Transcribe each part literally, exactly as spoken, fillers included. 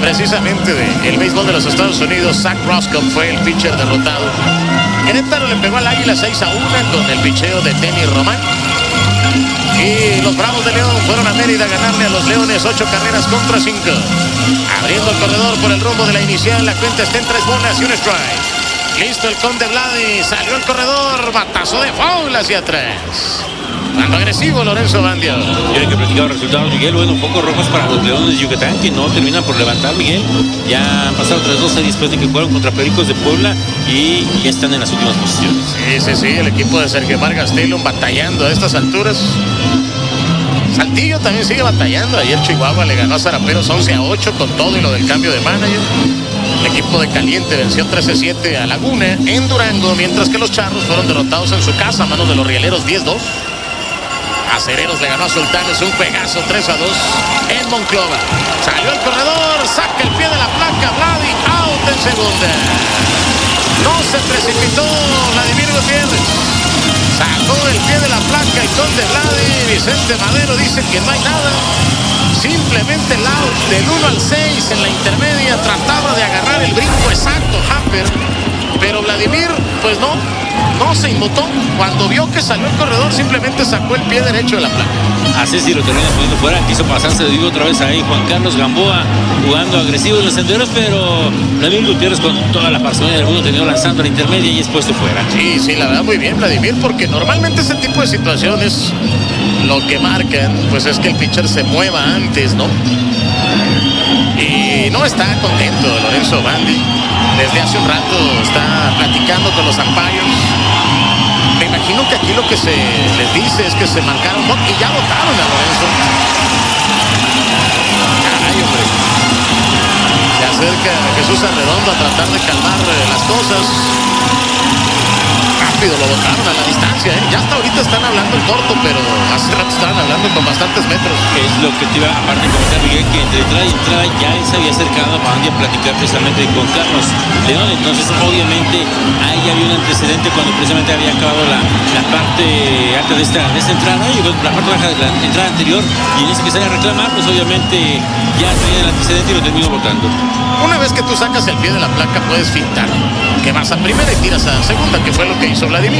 precisamente del béisbol de los Estados Unidos. Zach Roscoe fue el pitcher derrotado. Querétaro le pegó al Águila seis a uno con el picheo de Denny Román. Y los Bravos de León fueron a Mérida a ganarle a los Leones ocho carreras contra cinco. Abriendo el corredor por el rumbo de la inicial, la cuenta está en tres bolas y un strike. Listo el Conde Vladi, salió el corredor, batazo de foul hacia atrás. Cuando agresivo Lorenzo Bandio. Tienen que platicar los resultados, Miguel. Bueno, focos rojos para los Leones de Yucatán, que no terminan por levantar, Miguel. Ya han pasado otras dos series después de que jugaron contra Pericos de Puebla y ya están en las últimas posiciones. Sí, sí, sí, el equipo de Sergio Vargas Taylor batallando a estas alturas. Saltillo también sigue batallando. Ayer Chihuahua le ganó a Zaraperos once a ocho con todo y lo del cambio de manager. El equipo de Caliente venció trece a siete a Laguna en Durango, mientras que los Charros fueron derrotados en su casa a manos de los Rieleros diez dos. Acereros le ganó a Sultanes un pegazo tres a dos en Monclova. Salió el corredor, saca el pie de la placa, Vladi, out en segunda. No se precipitó Vladimir Gutiérrez. Sacó el pie de la placa el Conde Vladi. Vicente Madero dice que no hay nada. Simplemente el out del uno al seis en la intermedia. Trataba de agarrar el brinco exacto Hamper, pero Vladimir pues no, no se inmutó. Cuando vio que salió el corredor simplemente sacó el pie derecho de la placa. Así sí lo termina poniendo fuera. Quiso pasarse de vivo otra vez ahí Juan Carlos Gamboa jugando agresivo en los senderos, pero Vladimir Gutiérrez con toda la parsonia del mundo terminó lanzando a la intermedia y es puesto fuera. Sí, sí, la verdad muy bien Vladimir, porque normalmente ese tipo de situaciones lo que marcan pues es que el pitcher se mueva antes, ¿no? Y no está contento Lorenzo Bandi. Desde hace un rato está platicando con los umpires. Me imagino que aquí lo que se les dice es que se marcaron bot y ya votaron a Lorenzo. Caray, hombre. Se acerca Jesús Arredondo a tratar de calmar las cosas. Rápido lo botaron a la distancia, ¿eh? Ya hasta ahorita están hablando en corto, pero hace rato estaban hablando con bastantes metros. Es lo que te iba aparte de comentar, Miguel, que entre entrada y entrada ya él se había acercado a Bandia a platicar precisamente con Carlos León. Entonces, obviamente, ahí ya había un antecedente cuando precisamente había acabado la, la parte alta de esta, de esta entrada y bueno, la parte baja de la entrada anterior. Y en ese que sale a reclamar, pues obviamente ya tenía el antecedente y lo terminó votando. Una vez que tú sacas el pie de la placa, puedes fintar. Que vas a primera y tiras a segunda, que fue lo que hizo Vladimir.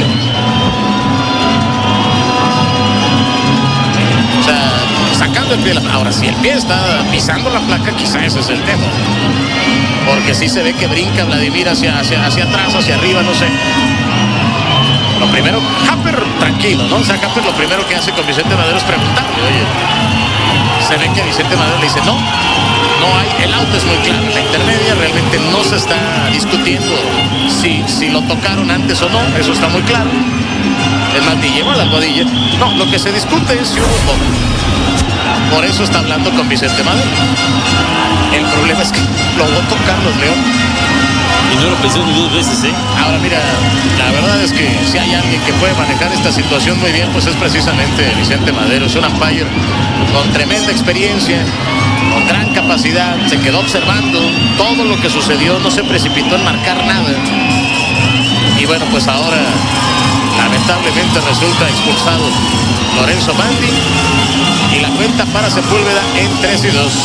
O sea, sacando el pie de la placa. Ahora, si el pie está pisando la placa, quizá ese es el tema. Porque sí se ve que brinca Vladimir hacia, hacia, hacia atrás, hacia arriba, no sé. Lo primero, Hamper tranquilo, ¿no? O sea, Hamper lo primero que hace con Vicente Madero es preguntarle, oye, se ve que Vicente Madero le dice, no, no hay, el out es muy claro, la intermedia realmente no se está discutiendo si, si lo tocaron antes o no, eso está muy claro. Es más, ni lleva la almohadilla. No, lo que se discute es si hubo un bono. Por eso está hablando con Vicente Madero. El problema es que lo votó Carlos León. Y no lo pensó ni dos veces, ¿eh? Ahora mira, la verdad es que si hay alguien que puede manejar esta situación muy bien, pues es precisamente Vicente Madero. Es un umpire con tremenda experiencia, con gran capacidad. Se quedó observando todo lo que sucedió, no se precipitó en marcar nada. Y bueno, pues ahora lamentablemente resulta expulsado Lorenzo Bandi y la cuenta para Sepúlveda en tres y dos.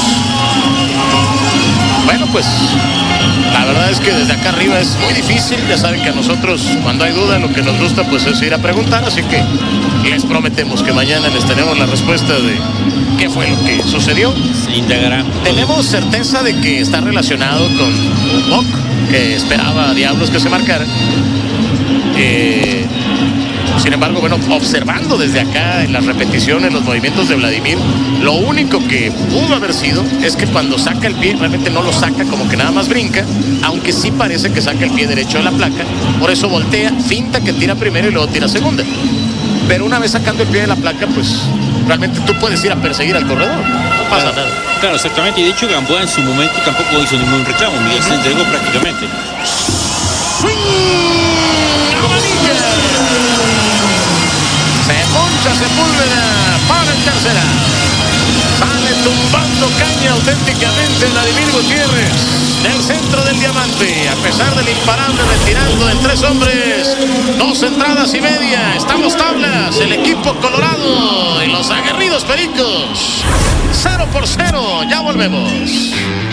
Bueno, pues la verdad es que desde acá arriba es muy difícil. Ya saben que a nosotros cuando hay duda lo que nos gusta pues es ir a preguntar, así que les prometemos que mañana les tenemos la respuesta de qué fue lo que sucedió. Se indagará. Tenemos certeza de que está relacionado con un walk que esperaba a Diablos que se marcara. Eh, sin embargo, bueno, observando desde acá en las repeticiones, los movimientos de Vladimir, lo único que pudo haber sido es que cuando saca el pie, realmente no lo saca, como que nada más brinca, aunque sí parece que saca el pie derecho de la placa, por eso voltea, finta que tira primero y luego tira segunda. Pero una vez sacando el pie de la placa, pues realmente tú puedes ir a perseguir al corredor, no pasa claro, nada. Claro, exactamente, y de hecho Gamboa en su momento tampoco hizo ningún reclamo, Miguel, uh-huh. Se entregó prácticamente. Se poncha Sepúlveda para el tercera. Sale tumbando caña auténticamente Vladimir Gutiérrez del centro del diamante. A pesar del imparable retirando en tres hombres, dos entradas y media. Estamos tablas, el equipo colorado y los aguerridos pericos. Cero por cero, ya volvemos.